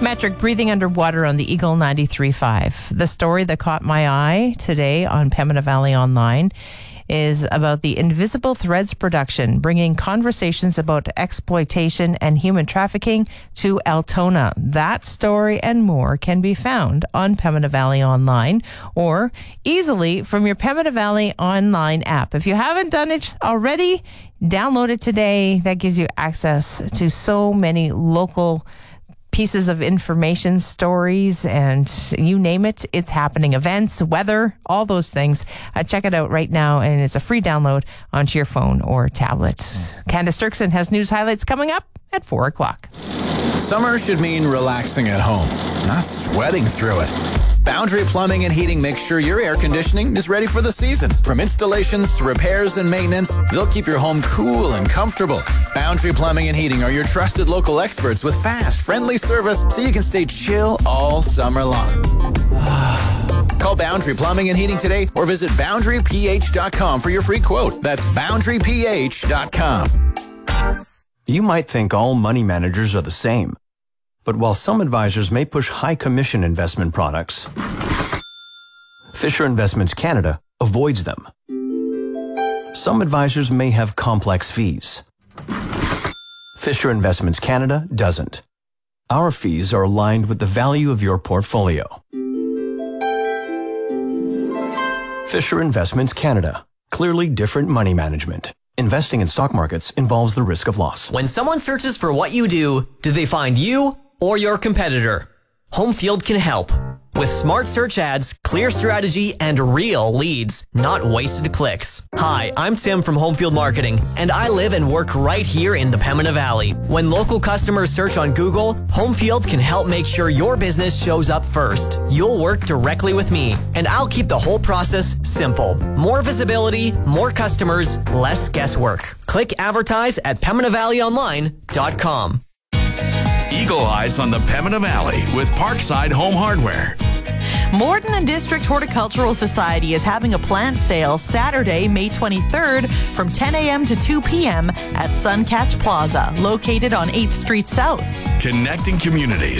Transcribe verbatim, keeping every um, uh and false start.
Metric breathing underwater on the Eagle ninety-three point five. The story that caught my eye today on Pembina Valley Online is about the Invisible Threads production, bringing conversations about exploitation and human trafficking to Altona. That story and more can be found on Pembina Valley Online or easily from your Pembina Valley Online app. If you haven't done it already, download it today. That gives you access to so many local pieces of information, stories, and you name it, it's happening. Events, weather, all those things. Uh, check it out right now, and it's a free download onto your phone or tablet. Candace Dirksen has news highlights coming up at four o'clock. Summer should mean relaxing at home, not sweating through it. Boundary Plumbing and Heating makes sure your air conditioning is ready for the season. From installations to repairs and maintenance, they'll keep your home cool and comfortable. Boundary Plumbing and Heating are your trusted local experts with fast, friendly service so you can stay chill all summer long. Call Boundary Plumbing and Heating today or visit boundary p h dot com for your free quote. That's boundary p h dot com. You might think all money managers are the same. But while some advisors may push high commission investment products, Fisher Investments Canada avoids them. Some advisors may have complex fees. Fisher Investments Canada doesn't. Our fees are aligned with the value of your portfolio. Fisher Investments Canada. Clearly different money management. Investing in stock markets involves the risk of loss. When someone searches for what you do, do they find you or your competitor? Homefield can help. With smart search ads, clear strategy, and real leads, not wasted clicks. Hi, I'm Tim from Homefield Marketing, and I live and work right here in the Pembina Valley. When local customers search on Google, Homefield can help make sure your business shows up first. You'll work directly with me, and I'll keep the whole process simple. More visibility, more customers, less guesswork. Click advertise at pembina valley online dot com. Eagle Eyes on the Pembina Valley with Parkside Home Hardware. Morton and District Horticultural Society is having a plant sale Saturday, May twenty-third from ten a.m. to two p.m. at Suncatch Plaza, located on eighth Street South. Connecting communities.